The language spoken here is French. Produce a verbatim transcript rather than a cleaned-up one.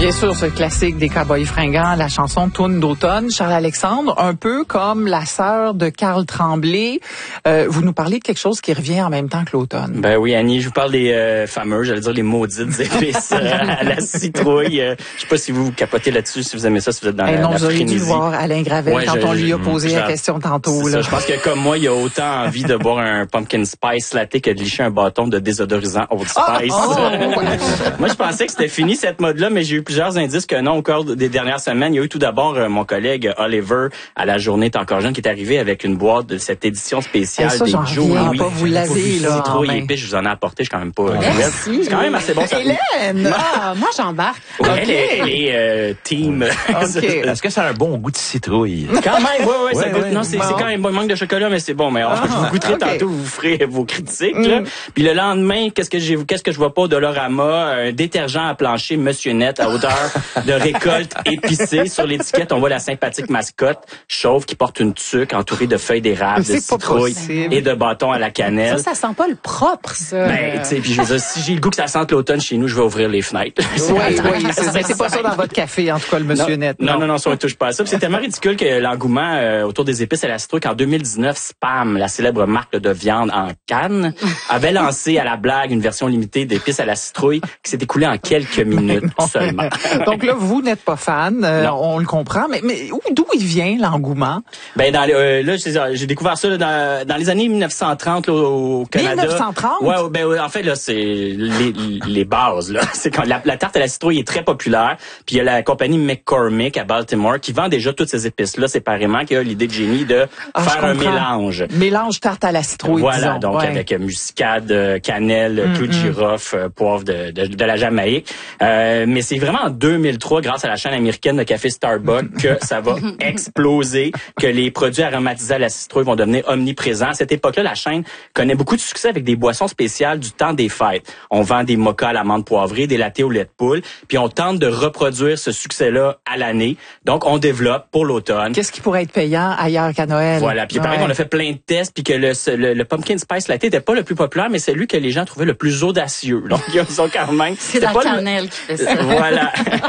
Bien sûr, ce classique des Cowboys fringants, la chanson Toune d'automne. Charles-Alexandre, un peu comme la sœur de Carl Tremblay, euh, vous nous parlez de quelque chose qui revient en même temps que l'automne. Ben oui, Annie, je vous parle des euh, fameux, j'allais dire les maudites épices euh, à la citrouille. Euh, je sais pas si vous, vous capotez là-dessus, si vous aimez ça, si vous êtes dans hey la, non, la vous auriez frénésie. dû voir Alain Gravel ouais, quand je, on lui a posé je, la question tantôt. Là. Ça, je pense que comme moi, il a autant envie de boire un pumpkin spice latte que de licher un bâton de désodorisant Old Spice. Oh, oh, oh. Moi, je pensais que c'était fini cette mode-là, mais j'ai eu plusieurs indices que non au cours des dernières semaines. Il y a eu tout d'abord euh, mon collègue Oliver à la journée T'es encore jeune qui est arrivé avec une boîte de cette édition spéciale hey, ça, des Joe Louis. Pas vous laver, là. Citrouille épice, je vous en ai apporté, je suis quand même pas. Merci. C'est quand même assez bon. Ça. Hélène! Ah, moi, j'embarque. Ouais, Okay. Elle est, elle est euh, team. Okay. Est-ce que ça a un bon goût de citrouille? Quand même, ouais, ouais, ça Ouais, goûte. ouais. Non, c'est, Bon. c'est quand même bon. Il manque de chocolat, mais c'est bon. Mais Ah, vous goûterez okay. tantôt, vous ferez vos critiques. Là. Mm. Puis le lendemain, qu'est-ce que j'ai, qu'est-ce que je vois pas au Dollarama? Un détergent à plancher Monsieur Net à odeur de récolte épicée. Sur l'étiquette, on voit la sympathique mascotte chauve qui porte une tuque entourée de feuilles d'érable, de C'est pas citrouille possible. et de bâtons à la cannelle. Ça, ça sent pas le propre, ça. Ben, tu sais, puis je veux dire, si j'ai le goût que ça sente l'automne chez nous, je vais ouvrir les fenêtres. Oui, oui, c'est, mais c'est pas ça dans votre café, en tout cas, le Monsieur non, Net. Non, non, non, ça, on ne touche pas à ça. Puis c'est tellement ridicule que l'engouement euh, autour des épices à la citrouille qu'en deux mille dix-neuf, Spam, la célèbre marque de viande en canne, avait lancé à la blague une version limitée d'épices à la citrouille qui s'est écoulée en quelques minutes seulement. Donc là, vous n'êtes pas fan, euh, on le comprend, mais, mais où, d'où il vient l'engouement? Ben dans les, euh, là, j'ai, j'ai découvert ça là, dans, dans les années mille neuf cent trente là, au Canada. mille neuf cent trente? Ouais, ben ouais, en fait là, c'est les, les bases là. C'est quand la, la tarte à la citrouille est très populaire. Puis il y a la compagnie McCormick à Baltimore qui vend déjà toutes ces épices là séparément, qui a l'idée de génie de Ah, faire un je comprends. mélange. Mélange tarte à la citrouille, Voilà, disons. donc Ouais. avec euh, muscade, euh, cannelle, clou de girofle, euh, poivre de, de, de la Jamaïque. Euh, mais c'est vraiment en deux mille trois, grâce à la chaîne américaine de café Starbucks, que ça va exploser, que les produits aromatisés à la citrouille vont devenir omniprésents. À cette époque-là, la chaîne connaît beaucoup de succès avec des boissons spéciales du temps des fêtes. On vend des mochas à l'amande poivrée, des lattés au lait de poule, puis on tente de reproduire ce succès-là à l'année. Donc, on développe pour l'automne. Qu'est-ce qui pourrait être payant ailleurs qu'à Noël? Voilà, puis il paraît Ouais. qu'on a fait plein de tests, puis que le, le, le pumpkin spice latte était pas le plus populaire, mais c'est lui que les gens trouvaient le plus audacieux. Donc, ils ont quand même... C'est la pas le- cannelle qui fait ça. Voilà.